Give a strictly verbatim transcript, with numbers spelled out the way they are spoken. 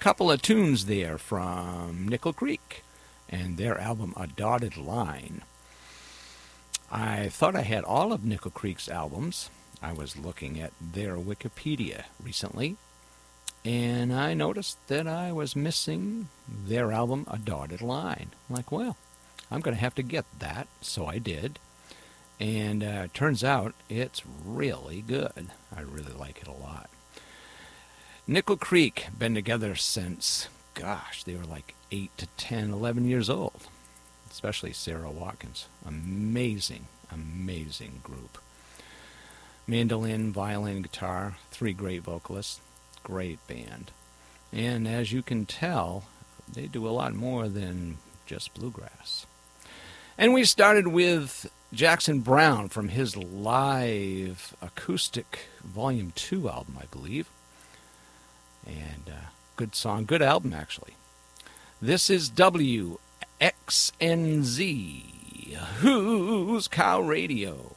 couple of tunes there from Nickel Creek and their album A Dotted Line. I thought I had all of Nickel Creek's albums. I was looking at their Wikipedia recently, and I noticed that I was missing their album A Dotted Line. I'm like, well, I'm going to have to get that, so I did. And uh, it turns out it's really good. I really like it a lot. Nickel Creek, been together since, gosh, they were like eight to ten, eleven years old. Especially Sarah Watkins. Amazing, amazing group. Mandolin, violin, guitar, three great vocalists. Great band. And as you can tell, they do a lot more than just bluegrass. And we started with Jackson Browne from his live acoustic Volume two album, I believe. And uh, good song, good album, actually. This is W X N Z, Who's Cow Radio.